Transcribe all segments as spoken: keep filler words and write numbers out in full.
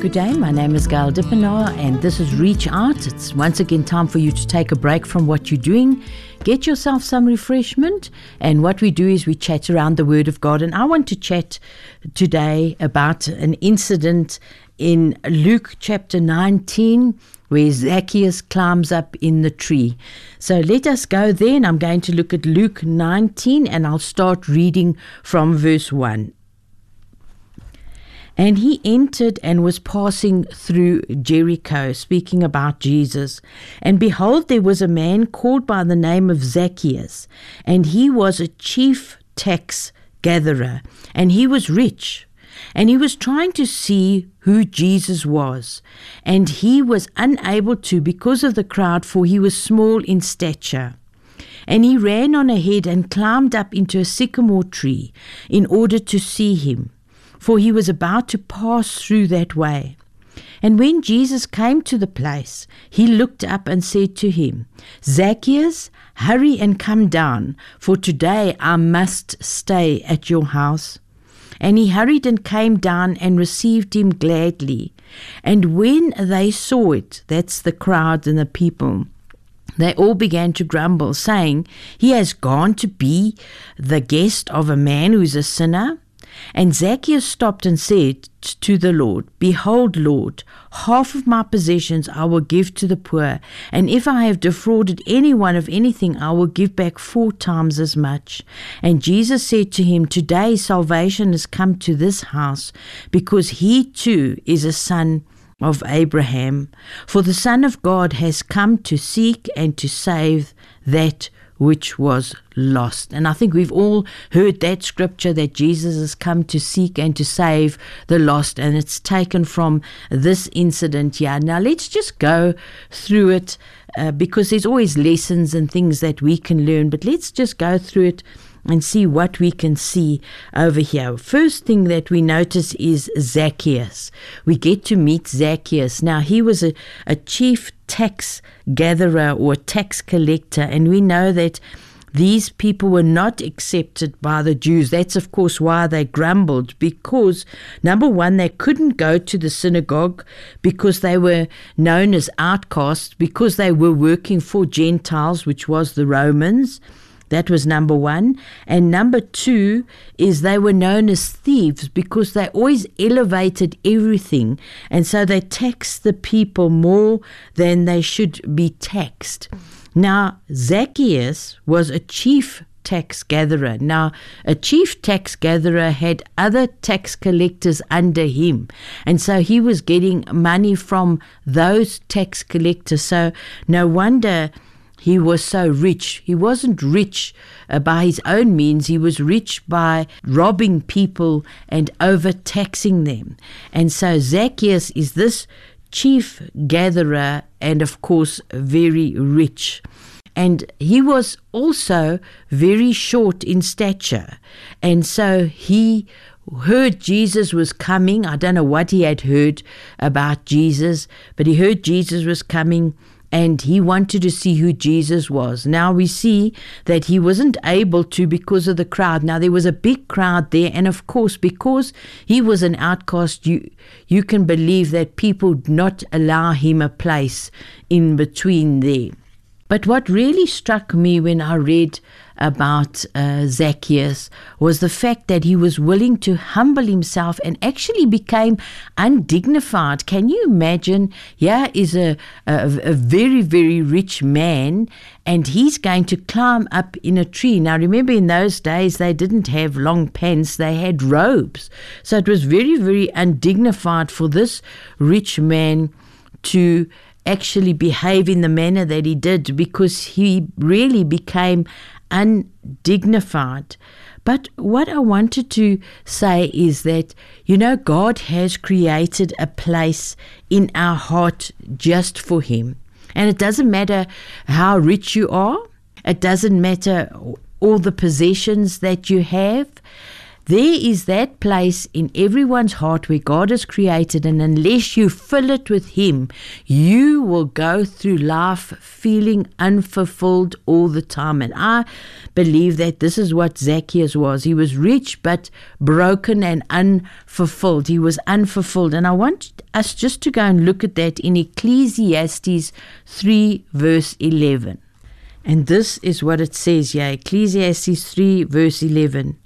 Good day, my name is Gail Dippenaar and this is Reach Out. It's once again time for you to take a break from what you're doing, get yourself some refreshment, and what we do is we chat around the Word of God. And I want to chat today about an incident in Luke chapter nineteen where Zacchaeus climbs up in the tree. So let us go there, and I'm going to look at Luke nineteen and I'll start reading from verse one. And he entered and was passing through Jericho, speaking about Jesus. And behold, there was a man called by the name of Zacchaeus, and he was a chief tax gatherer, and he was rich. And he was trying to see who Jesus was, and he was unable to because of the crowd, for he was small in stature. And he ran on ahead and climbed up into a sycamore tree in order to see him, for he was about to pass through that way. And when Jesus came to the place, he looked up and said to him, Zacchaeus, hurry and come down, for today I must stay at your house. And he hurried and came down and received him gladly. And when they saw it, that's the crowd and the people, they all began to grumble, saying, he has gone to be the guest of a man who is a sinner. And Zacchaeus stopped and said to the Lord, Behold, Lord, half of my possessions I will give to the poor, and if I have defrauded anyone of anything, I will give back four times as much. And Jesus said to him, Today salvation has come to this house, because he too is a son of Abraham. For the Son of God has come to seek and to save that which was lost. And I think we've all heard that scripture that Jesus has come to seek and to save the lost, and it's taken from this incident here. Now let's just go through it uh, because there's always lessons and things that we can learn, but let's just go through it and see what we can see over here. First thing that we notice is Zacchaeus. We get to meet Zacchaeus. Now, he was a, a chief tax gatherer or tax collector, and we know that these people were not accepted by the Jews. That's, of course, why they grumbled, because, number one, they couldn't go to the synagogue because they were known as outcasts, because they were working for Gentiles, which was the Romans. That was number one. And number two is they were known as thieves because they always elevated everything. And so they taxed the people more than they should be taxed. Now, Zacchaeus was a chief tax gatherer. Now, a chief tax gatherer had other tax collectors under him. And so he was getting money from those tax collectors. So no wonder he was so rich. He wasn't rich uh, by his own means. He was rich by robbing people and overtaxing them. And so Zacchaeus is this chief gatherer and, of course, very rich. And he was also very short in stature. And so he heard Jesus was coming. I don't know what he had heard about Jesus, but he heard Jesus was coming, and he wanted to see who Jesus was. Now we see that he wasn't able to because of the crowd. Now there was a big crowd there, and of course because he was an outcast, you you can believe that people would not allow him a place in between there. But what really struck me when I read about uh, Zacchaeus was the fact that he was willing to humble himself and actually became undignified. Can you imagine? Here is a, a, a very, very rich man, and he's going to climb up in a tree. Now, remember, in those days, they didn't have long pants. They had robes. So it was very, very undignified for this rich man to actually behave in the manner that he did, because he really became undignified. But what I wanted to say is that, you know, God has created a place in our heart just for him. And it doesn't matter how rich you are. It doesn't matter all the possessions that you have. There is that place in everyone's heart where God has created, and unless you fill it with Him, you will go through life feeling unfulfilled all the time. And I believe that this is what Zacchaeus was. He was rich but broken and unfulfilled. He was unfulfilled. And I want us just to go and look at that in Ecclesiastes three verse eleven. And this is what it says here, Ecclesiastes three verse eleven.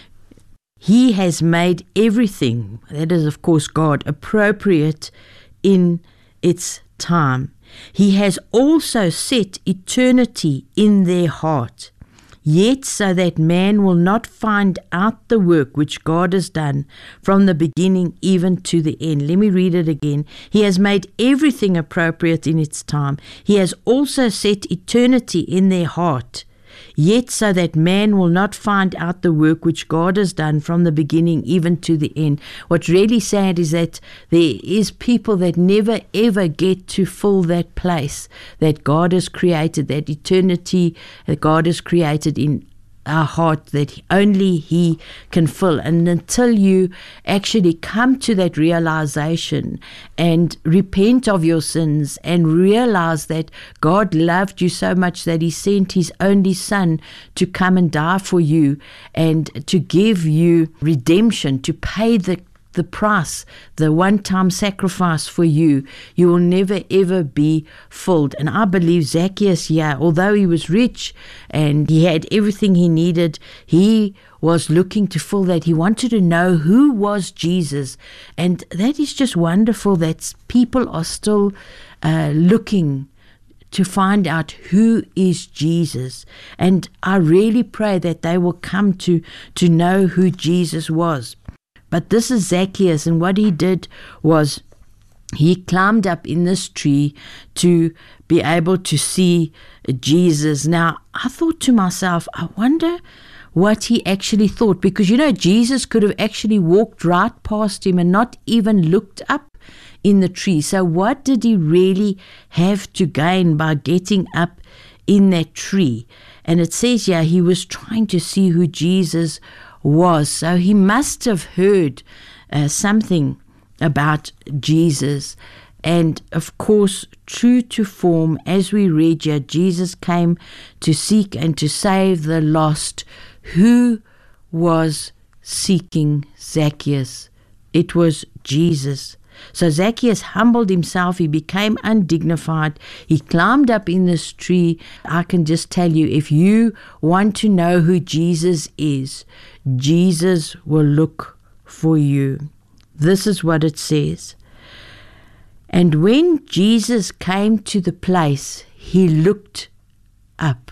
He has made everything, that is of course God, appropriate in its time. He has also set eternity in their heart, yet so that man will not find out the work which God has done from the beginning even to the end. Let me read it again. He has made everything appropriate in its time. He has also set eternity in their heart, yet so that man will not find out the work which God has done from the beginning even to the end. What's really sad is that there is people that never ever get to fill that place that God has created, that eternity that God has created in our heart, that only He can fill. And until you actually come to that realization and repent of your sins and realize that God loved you so much that He sent His only Son to come and die for you and to give you redemption, to pay the the price, the one-time sacrifice for you, you will never ever be filled. And I believe Zacchaeus here, although he was rich and he had everything he needed, he was looking to fill that. He wanted to know who was Jesus. And that is just wonderful that people are still uh, looking to find out who is Jesus. And I really pray that they will come to, to know who Jesus was. But this is Zacchaeus, and what he did was he climbed up in this tree to be able to see Jesus. Now, I thought to myself, I wonder what he actually thought, because, you know, Jesus could have actually walked right past him and not even looked up in the tree. So what did he really have to gain by getting up in that tree? And it says here he was trying to see who Jesus was. So he must have heard uh, something about Jesus. And of course, true to form, as we read here, Jesus came to seek and to save the lost. Who was seeking Zacchaeus? It was Jesus. So Zacchaeus humbled himself. He became undignified. He climbed up in this tree. I can just tell you, if you want to know who Jesus is, Jesus will look for you. This is what it says. And when Jesus came to the place, he looked up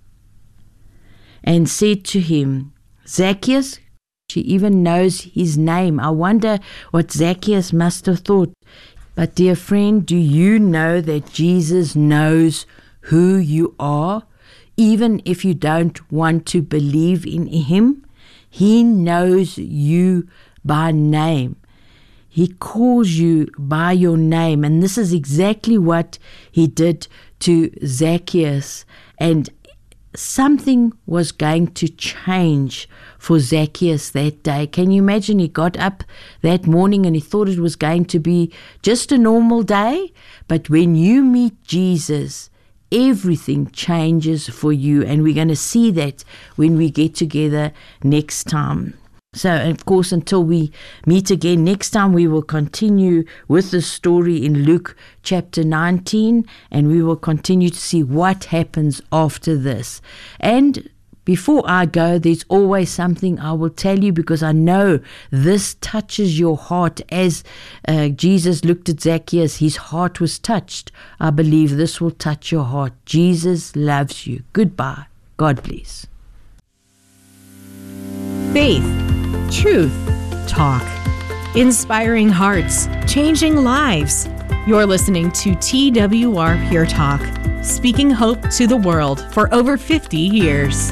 and said to him, Zacchaeus, she even knows his name. I wonder what Zacchaeus must have thought. But dear friend, do you know that Jesus knows who you are? Even if you don't want to believe in Him, He knows you by name. He calls you by your name. And this is exactly what He did to Zacchaeus. And something was going to change for Zacchaeus that day. Can you imagine? He got up that morning and he thought it was going to be just a normal day. But when you meet Jesus, everything changes for you. And we're going to see that when we get together next time. So, of course, until we meet again next time, we will continue with the story in Luke chapter nineteen, and we will continue to see what happens after this. And before I go, there's always something I will tell you, because I know this touches your heart. As uh, Jesus looked at Zacchaeus, his heart was touched. I believe this will touch your heart. Jesus loves you. Goodbye. God bless. Faith, truth, talk, inspiring hearts, changing lives. You're listening to T W R Pure Talk, speaking hope to the world for over fifty years.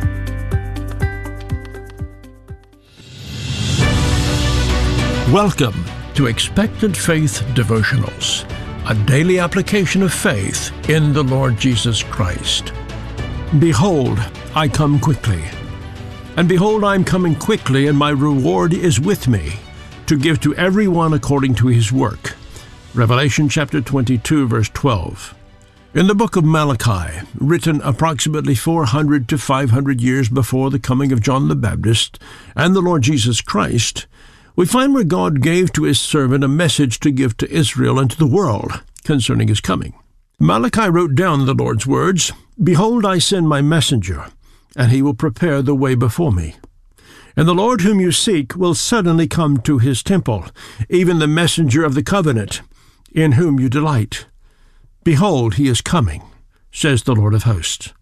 Welcome to Expectant Faith Devotionals, a daily application of faith in the Lord Jesus Christ. Behold, I come quickly. And behold, I am coming quickly, and my reward is with me, to give to every one according to his work. Revelation chapter twenty-two, verse twelve. In the book of Malachi, written approximately four hundred to five hundred years before the coming of John the Baptist and the Lord Jesus Christ, we find where God gave to his servant a message to give to Israel and to the world concerning his coming. Malachi wrote down the Lord's words, "Behold, I send my messenger, and he will prepare the way before me. And the Lord whom you seek will suddenly come to his temple, even the messenger of the covenant, in whom you delight. Behold, he is coming, says the Lord of hosts."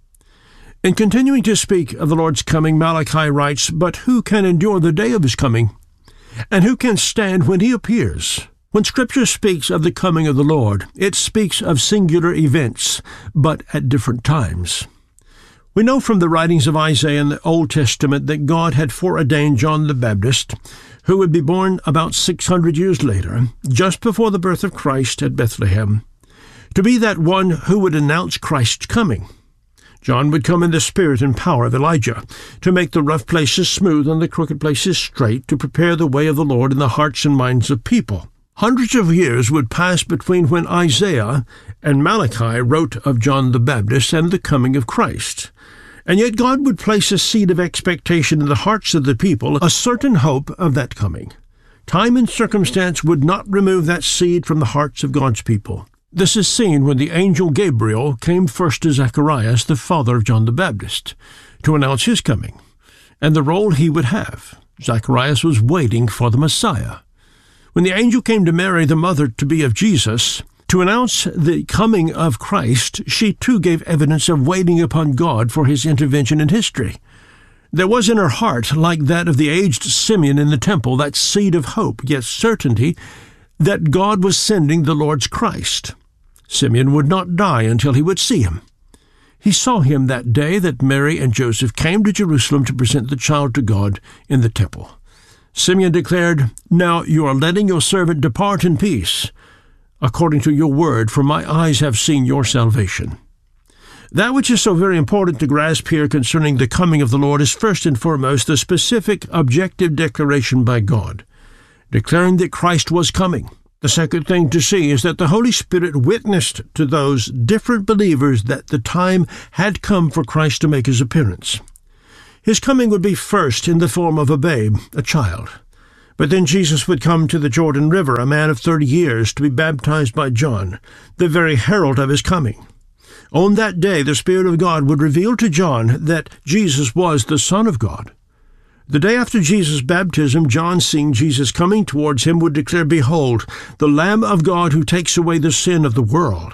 In continuing to speak of the Lord's coming, Malachi writes, "But who can endure the day of his coming? And who can stand when he appears?" When Scripture speaks of the coming of the Lord, it speaks of singular events, but at different times. We know from the writings of Isaiah in the Old Testament that God had foreordained John the Baptist, who would be born about six hundred years later, just before the birth of Christ at Bethlehem, to be that one who would announce Christ's coming. John would come in the spirit and power of Elijah, to make the rough places smooth and the crooked places straight, to prepare the way of the Lord in the hearts and minds of people. Hundreds of years would pass between when Isaiah and Malachi wrote of John the Baptist and the coming of Christ. And yet God would place a seed of expectation in the hearts of the people, a certain hope of that coming. Time and circumstance would not remove that seed from the hearts of God's people. This is seen when the angel Gabriel came first to Zacharias, the father of John the Baptist, to announce his coming, and the role he would have. Zacharias was waiting for the Messiah. When the angel came to Mary, the mother-to-be of Jesus, to announce the coming of Christ, she too gave evidence of waiting upon God for his intervention in history. There was in her heart, like that of the aged Simeon in the temple, that seed of hope, yet certainty, that God was sending the Lord's Christ. Simeon would not die until he would see him. He saw him that day that Mary and Joseph came to Jerusalem to present the child to God in the temple. Simeon declared, "Now you are letting your servant depart in peace, according to your word, for my eyes have seen your salvation." That which is so very important to grasp here concerning the coming of the Lord is first and foremost the specific objective declaration by God, declaring that Christ was coming. The second thing to see is that the Holy Spirit witnessed to those different believers that the time had come for Christ to make his appearance. His coming would be first in the form of a babe, a child. But then Jesus would come to the Jordan River, a man of thirty years, to be baptized by John, the very herald of his coming. On that day, the Spirit of God would reveal to John that Jesus was the Son of God. The day after Jesus' baptism, John, seeing Jesus coming towards him, would declare, "Behold, the Lamb of God who takes away the sin of the world."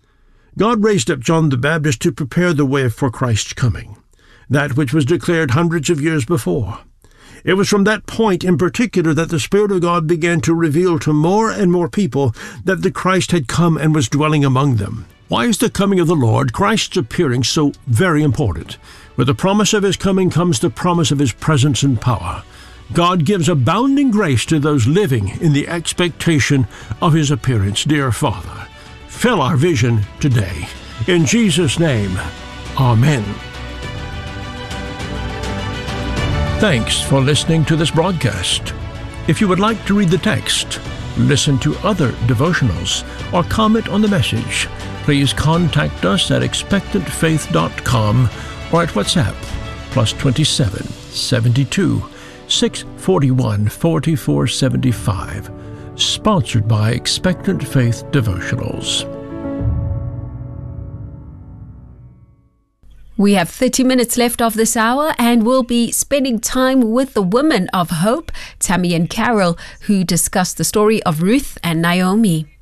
God raised up John the Baptist to prepare the way for Christ's coming, that which was declared hundreds of years before. It was from that point in particular that the Spirit of God began to reveal to more and more people that the Christ had come and was dwelling among them. Why is the coming of the Lord, Christ's appearing, so very important? With the promise of his coming comes the promise of his presence and power. God gives abounding grace to those living in the expectation of his appearance. Dear Father, fill our vision today. In Jesus' name, amen. Thanks for listening to this broadcast. If you would like to read the text, listen to other devotionals, or comment on the message, please contact us at expectant faith dot com or at WhatsApp, plus twenty-seven, seventy-two, six forty-one, forty-four seventy-five. Sponsored by Expectant Faith Devotionals. We have thirty minutes left of this hour, and we'll be spending time with the women of hope, Tammy and Carol, who discuss the story of Ruth and Naomi.